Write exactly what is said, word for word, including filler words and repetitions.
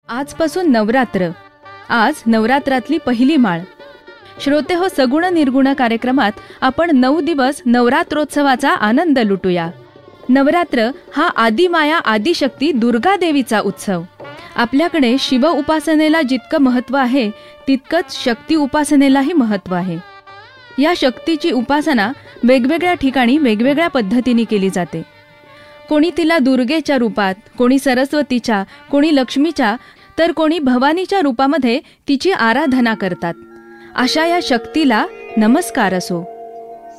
आजपासून नवरात्र. आज नवरात्रातली पहिली माळ. श्रोते हो, सगुण निर्गुण कार्यक्रमात आपण नऊ दिवस नवरात्रोत्सवाचा आनंद लुटूया. नवरात्र हा आदिमाया आदिशक्ती दुर्गा देवीचा उत्सव. आपल्याकडे शिव उपासनेला जितकं महत्त्व आहे तितकंच शक्ती उपासनेलाही महत्त्व आहे. या शक्तीची उपासना वेगवेगळ्या ठिकाणी वेगवेगळ्या पद्धतीने केली जाते. कोणी तिला दुर्गेच्या रूपात, कोणी सरस्वतीच्या, कोणी लक्ष्मीच्या, तर कोणी भवानीच्या रूपामध्ये तिची आराधना करतात. अशा या शक्तीला नमस्कार असो.